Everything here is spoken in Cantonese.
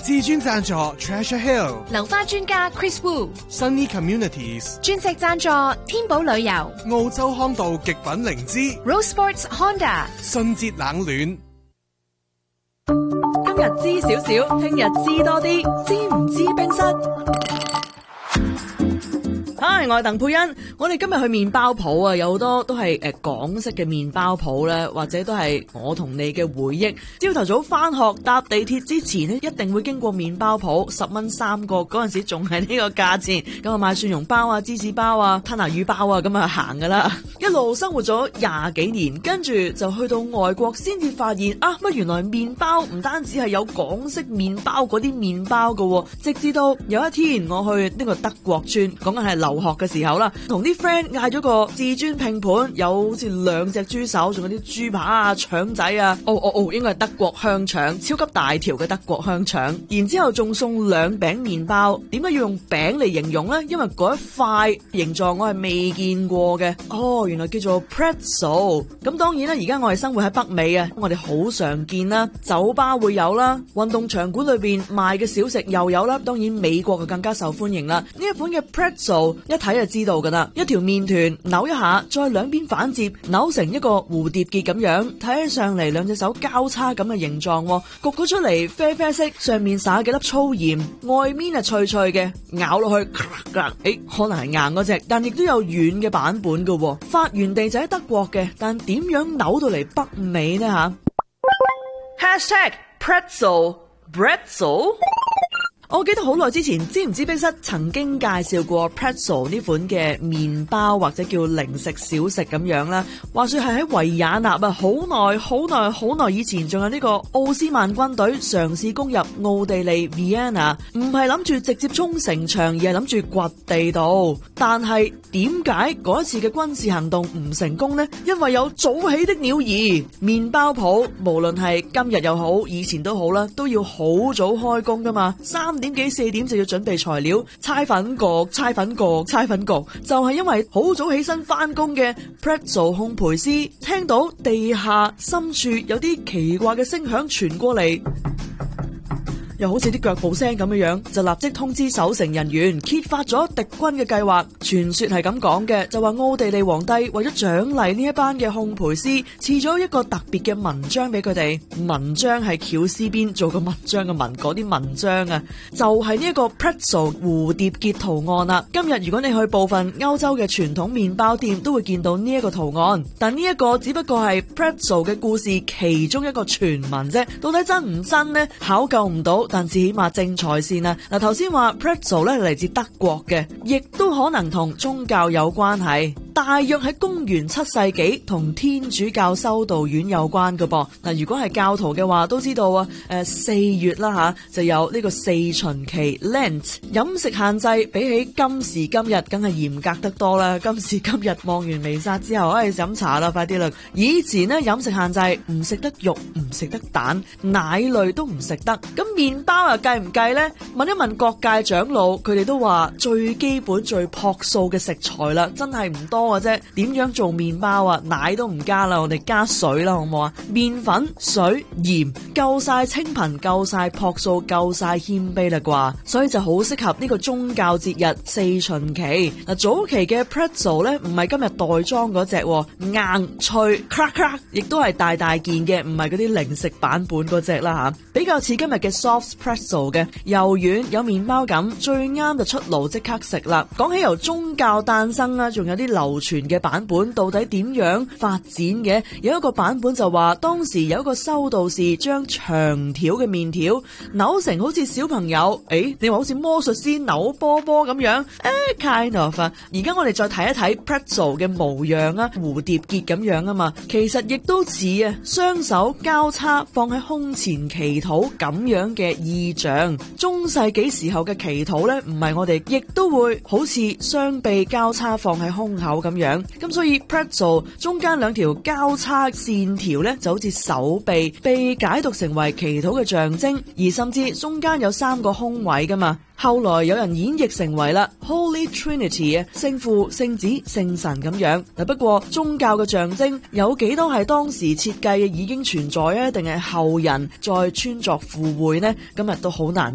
至尊贊助 Treasure Hill， 流花專家 Chris Wu， Sunny Communities， 鑽石贊助天寶旅遊， 澳洲康道極品靈芝 Rose Sports Honda， 信節冷暖。 今日知少少，聽日知多啲，知唔知冰室？Hi， 我係鄧佩欣。我哋今日去麵包鋪啊，有好多都係港式嘅麵包鋪咧，或者都係我同你嘅回憶。朝頭早翻學搭地鐵之前咧，一定會經過麵包鋪，10蚊3個，嗰陣時仲係呢個價錢。咁啊買蒜蓉包啊、芝士包啊、吞拿魚包啊，咁啊行噶啦。一路生活咗20幾年，跟住就去到外國，先至發現啊，乜原來麵包唔單止係有港式麵包嗰啲麵包噶，直至到有一天我去呢個德國村，講緊係留學嘅時候啦，同啲 friend 嗌咗個至尊拼盤，有好似2隻豬手，仲有啲豬扒啊、腸仔啊，應該係德國香腸，超級大條嘅德國香腸，然之後仲送2餅麵包。點解要用餅嚟形容呢？因為嗰一塊形狀我係未見過嘅，原來叫做 pretzel。咁當然啦，而家我哋生活喺北美啊，我哋好常見啦，酒吧會有啦，運動場館裏邊賣嘅小食又有啦，當然美國就更加受歡迎啦。呢一款嘅 pretzel 一睇就知道噶啦，一條麵團扭一下，再兩邊反接，扭成一個蝴蝶結咁樣，睇起上嚟2隻手交叉咁嘅形狀，焗咗出嚟啡啡色，上面撒幾粒粗鹽，外面係脆脆嘅，咬落去，可能係硬嗰隻，但亦都有軟嘅版本噶。發源地就喺德國嘅，但點樣扭到嚟北美呢吓？ #pretzel。我記得好耐之前，知唔知冰室曾經介紹過 pretzel 呢款嘅麵包或者叫零食小食咁樣啦。話說係喺維也納啊，好耐以前，仲有呢個奧斯曼軍隊嘗試攻入奧地利 Vienna， 唔係諗住直接衝城牆，而係諗住掘地道。但係點解嗰一次嘅軍事行動唔成功呢？因為有早起的鳥兒。麵包鋪無論係今日又好，以前都好啦，都要好早開工噶嘛，3點幾4點就要準備材料，猜粉焗，就係因為好早起身翻工嘅 pretzel 烘焙師聽到地下深處有啲奇怪嘅聲響傳過嚟，又好似啲腳步聲咁樣，就立即通知守城人員，揭發咗敵軍嘅計劃。傳說係咁講嘅，就話奧地利皇帝為咗獎勵呢一班嘅烘焙師，賜咗一個特別嘅紋章俾佢哋。紋章係絞絲邊做個文章嘅紋，嗰啲紋章啊，就係呢一個 pretzel 蝴蝶結圖案啦。今日如果你去部分歐洲嘅傳統麵包店，都會見到呢一個圖案。但呢一個只不過係 pretzel 嘅故事其中一個傳聞啫，到底真唔真呢？考究唔到。但至起碼正財先啦。嗱，頭先話 pretzel 咧嚟自德國嘅，亦都可能同宗教有關係。大約喺公元7世紀，同天主教修道院有關嘅噃。嗱，如果係教徒嘅話，都知道啊。4月啦吓，就有呢個四旬期 Lent， 飲食限制比起今時今日，梗係嚴格得多啦。今時今日望完彌撒之後，飲茶啦，快啲啦。以前呢，飲食限制唔食得肉，唔食得蛋，奶類都唔食得。咁麵包啊計唔計呢？問一問各界長老，佢哋都話最基本最樸素嘅食材啦，真係唔多嘅啫。點樣做麵包啊？奶都唔加啦，我哋加水啦，好唔好啊？麵粉、水、鹽，夠晒清貧，夠晒樸素，夠晒謙卑啦啩。所以就好適合呢個宗教節日四旬期。嗱，早期嘅 pretzel 咧，唔係今日袋裝嗰隻，硬脆 crack crack， 亦都係大大件嘅，唔係嗰啲零食版本嗰隻啦吓，比較似今日嘅 soft pretzel 嘅，柔軟有麵包感，最啱就出爐即刻食啦。講起由宗教誕生啦，仲有啲流傳嘅版本，到底點樣發展嘅？有一個版本就話，當時有一個修道士將長條嘅麵條扭成好似小朋友，你話好似魔術師扭波波咁樣，kind of 啊。而家我哋再睇一睇 pretzel 嘅模樣啊，蝴蝶結咁樣啊嘛，其實亦都似啊，雙手交叉放喺胸前祈禱咁樣嘅意象。中世紀時候嘅祈禱呢，唔係我哋亦都會好似雙臂交叉放喺胸口咁樣。咁所以 pretzel 中間2條交叉線條呢，就好似手臂，被解讀成為祈禱嘅象徵，而甚至中間有3個空位噶嘛。後來有人演繹成為啦 Holy Trinity 啊，聖父、聖子、聖神咁樣。不過宗教嘅象徵有幾多係當時設計嘅已經存在啊，定係後人再穿鑿附會呢？今日都好難